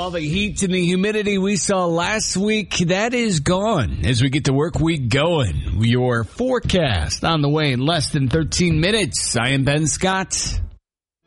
All the heat and the humidity we saw last week, that is gone as we get the work week going. Your forecast on the way in less than 13 minutes. I am Ben Scott.